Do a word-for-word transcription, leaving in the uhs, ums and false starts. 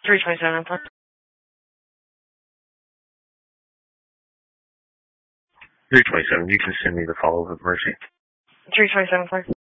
three twenty-seven, please. three twenty-seven, you can send me the follow-up of Mercy. three twenty-seven, please.